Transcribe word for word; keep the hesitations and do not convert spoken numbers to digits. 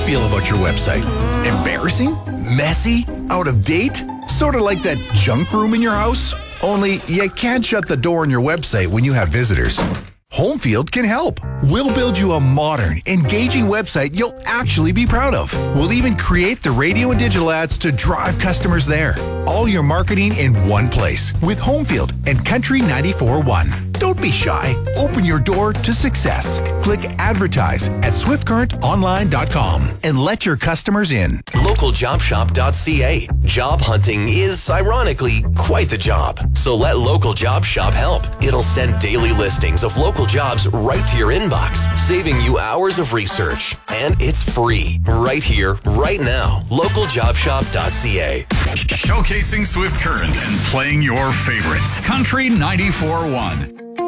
feel about your website? Embarrassing? Messy? Out of date? Sort of like that junk room in your house? Only you can't shut the door on your website when you have visitors. Homefield can help. We'll build you a modern, engaging website you'll actually be proud of. We'll even create the radio and digital ads to drive customers there. All your marketing in one place with Homefield and Country ninety-four point one. Don't be shy. Open your door to success. Click advertise at swift current online dot com and let your customers in. local job shop dot c a. Job hunting is, ironically, quite the job. So let Local Job Shop help. It'll send daily listings of local jobs right to your inbox, saving you hours of research. And it's free. Right here, right now. local job shop dot c a. Showcasing Swift Current and playing your favorites. Country ninety-four point one.